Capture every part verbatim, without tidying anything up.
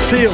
Seal.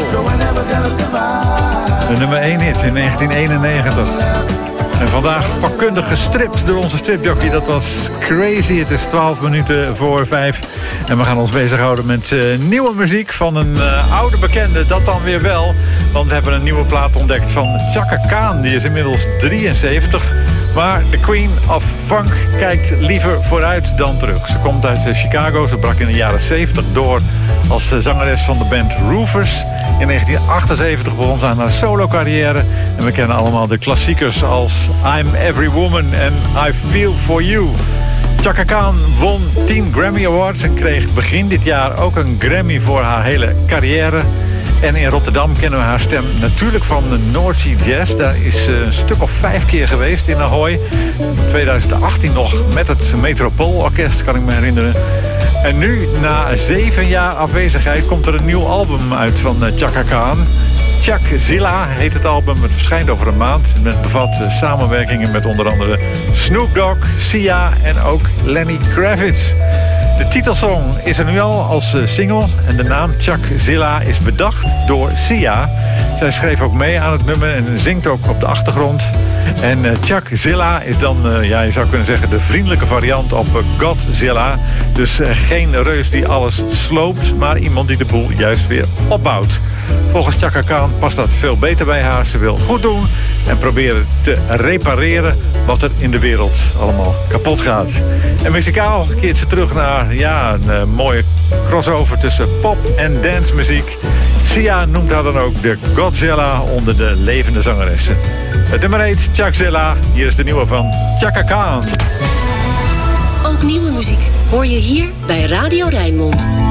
De nummer één hit in negentien eenennegentig. En vandaag vakkundig gestript door onze stripjockey. Dat was Crazy. Het is twaalf minuten voor vijf. En we gaan ons bezighouden met uh, nieuwe muziek van een uh, oude bekende. Dat dan weer wel. Want we hebben een nieuwe plaat ontdekt van Chaka Khan. Die is inmiddels drieënzeventig. Maar de Queen of Funk kijkt liever vooruit dan terug. Ze komt uit Chicago. Ze brak in de jaren zeventig door als zangeres van de band Roofers. In negentien achtenzeventig begon ze aan haar solo-carrière. En we kennen allemaal de klassiekers als I'm Every Woman en I Feel For You. Chaka Khan won tien Grammy Awards en kreeg begin dit jaar ook een Grammy voor haar hele carrière. En in Rotterdam kennen we haar stem natuurlijk van de North Sea Jazz. Daar is ze een stuk of vijf keer geweest in Ahoy. In tweeduizend achttien nog met het Metropoolorkest, kan ik me herinneren. En nu, na zeven jaar afwezigheid, komt er een nieuw album uit van Chaka Khan. Chuckzilla heet het album. Het verschijnt over een maand. Het bevat samenwerkingen met onder andere Snoop Dogg, Sia en ook Lenny Kravitz. De titelsong is er nu al als single. En de naam Chuckzilla is bedacht door Sia. Zij schreef ook mee aan het nummer en zingt ook op de achtergrond. En uh, Chuckzilla is dan, uh, ja, je zou kunnen zeggen, de vriendelijke variant op uh, Godzilla. Dus uh, geen reus die alles sloopt, maar iemand die de boel juist weer opbouwt. Volgens Chaka Khan past dat veel beter bij haar. Ze wil goed doen en proberen te repareren wat er in de wereld allemaal kapot gaat. En muzikaal keert ze terug naar ja, een uh, mooie crossover tussen pop en dance muziek. Sia noemt haar dan ook de Godzilla onder de levende zangeressen. Het nummer heet Chuckzilla. Hier is de nieuwe van Chaka Khan. Ook nieuwe muziek hoor je hier bij Radio Rijnmond.